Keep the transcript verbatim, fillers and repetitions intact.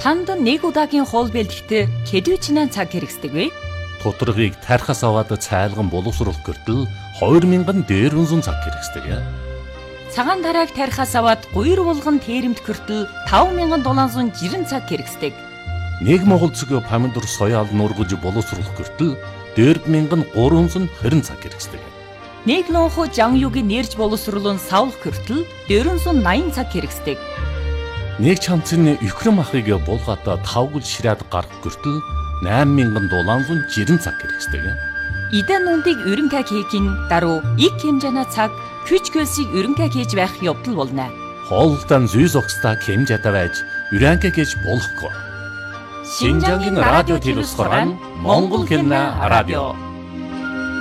Танд нэг удаагийн хоол бэлтгэхдээ хэдвчнэн цаг хэрэгсдэг вэ? Тодорхойг тархас аваад цайлган боловсруулах гэртэл хоёр мянган дээрвэн зуун цаг хэрэгсдэг. Цагаан тарааг тархас аваад гуйр булган тэрэмт гэртэл таван мянган дулаан зуун жирэн цаг хэрэгсдэг. Нэг монгол цэг помидор соёал нургаж боловсруулах гэртэл дөрв мянган гурван зуун хорин цаг хэрэгсдэг. Нэг лонхо жан юугийн нэрж боловсруулан савлах гэртэл дөрвөн зуун наян цаг хэрэгсдэг. Нэг чамцны өхрөм ахыг булгаата тавгал ширээд гарах гэртэл найман мянган дулаан зуун жирэн цаг хэрэгсдэг. Идэн нүндийг өрөнгө хийхин даруй их хэмжээний цаг хүч хөлсийг өрөнгө хийж байх явдал болно. Хоолтон зүй зогсдаа хэмжээтэй байж өрөнгө хийж болохгүй. Шинжангийн радио телевиз хорон Монгол хэлний радио.